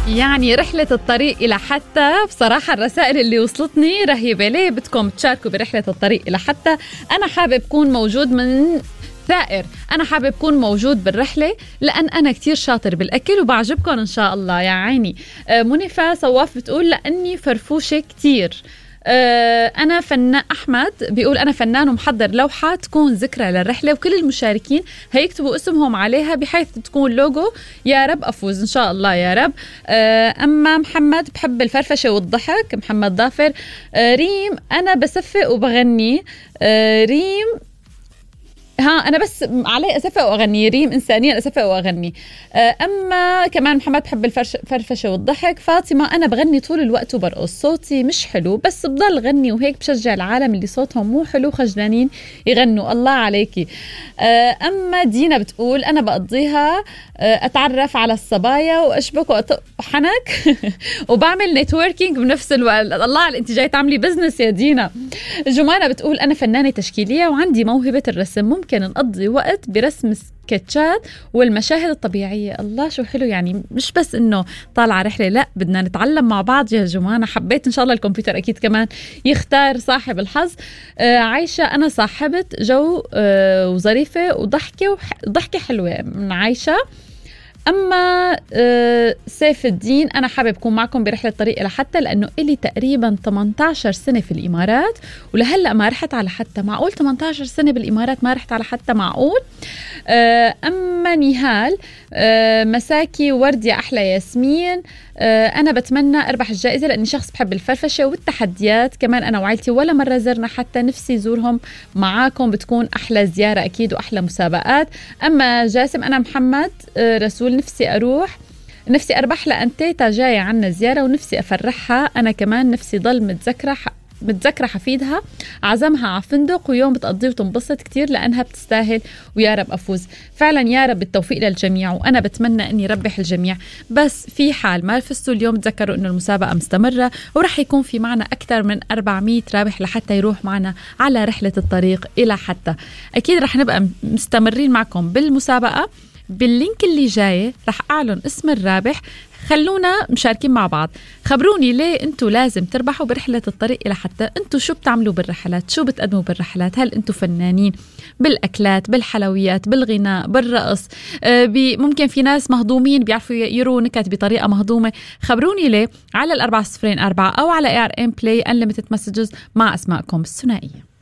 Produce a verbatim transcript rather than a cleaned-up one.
يعني رحلة الطريق إلى حتى، بصراحة الرسائل اللي وصلتني رهيبة. ليه بدكم تشاركوا برحلة الطريق إلى حتى؟ أنا حابب كون موجود من ثائر، أنا حابب كون موجود بالرحلة لأن أنا كتير شاطر بالأكل وبعجبكم إن شاء الله. يا عيني. منيفة صواف بتقول لأني فرفوشة كتير. أنا فنان. أحمد بيقول أنا فنان ومحضر لوحة تكون ذكرى للرحلة وكل المشاركين هيكتبوا اسمهم عليها بحيث تكون لوجو. يا رب أفوز إن شاء الله يا رب. أما محمد بحب الفرفشة والضحك. محمد ظافر. ريم أنا بصفق وبغني. ريم ها أنا بس علي أصفق وأغني. ريم إنسانية أصفق وأغني. أما كمان محمد بحب الفرفشة والضحك. فاطمة أنا بغني طول الوقت وبرقص، صوتي مش حلو بس بضل غني وهيك بشجع العالم اللي صوتهم مو حلو خجلانين يغنوا. الله عليكي. أما دينا بتقول أنا بقضيها أتعرف على الصبايا وأشبك وأطق حنك وبعمل نتوركينج بنفس الوقت. الله على أنت جاي تعملي بزنس يا دينا. جمانة بتقول أنا فنانة تشكيلية وعندي موهبة الرسم، ممكن نقضي وقت برسم سكتشات والمشاهد الطبيعية. الله شو حلو، يعني مش بس إنه طالعة رحلة، لا بدنا نتعلم مع بعض يا جماعة. حبيت إن شاء الله الكمبيوتر أكيد كمان يختار صاحب الحظ. آه عايشة أنا صاحبة جو آه وظريفة وضحكة وضحكة حلوة من عايشة. أما آه سيف الدين أنا حابب أكون معكم برحلة طريق إلى حتى لأنه إلي تقريبا ثمانية عشر سنة في الإمارات ولهلأ ما رحت على حتى. معقول ثمانية عشر سنة بالإمارات ما رحت على حتى؟ معقول. آه أما نهال آه مساكي ورد يا أحلى ياسمين. آه أنا بتمنى أربح الجائزة لأني شخص بحب الفرفشة والتحديات. كمان أنا وعائلتي ولا مرة زرنا حتى، نفسي زورهم معاكم، بتكون أحلى زيارة أكيد وأحلى مسابقات. أما جاسم أنا محمد آه رسول نفسي أروح، نفسي أربح لأن تيتا جاية عنا زيارة ونفسي أفرحها. أنا كمان نفسي ضل متذكرة متذكرة حفيدها عزمها على فندق ويوم بتقضيه وتنبسط كتير لأنها بتستاهل ويا رب أفوز. فعلا يا رب التوفيق للجميع وأنا بتمنى أني ربح الجميع، بس في حال ما فزتوا اليوم تذكروا أنه المسابقة مستمرة ورح يكون في معنا أكثر من أربعمية رابح لحتى يروح معنا على رحلة الطريق إلى حتى. أكيد رح نبقى مستمرين معكم بالمسابقة. باللينك اللي جاي رح أعلن اسم الرابح، خلونا مشاركين مع بعض. خبروني ليه انتوا لازم تربحوا برحلة الطريق إلى حتى. انتوا شو بتعملوا بالرحلات؟ شو بتقدموا بالرحلات؟ هل انتوا فنانين بالأكلات، بالحلويات، بالغناء، بالرقص؟ آه ممكن في ناس مهضومين بيعرفوا يقروا نكت بطريقة مهضومة. خبروني ليه على الأربعة صفرين أربعة أو على إيه آر إم Play Unlimited Messages مع أسماءكم الثنائية.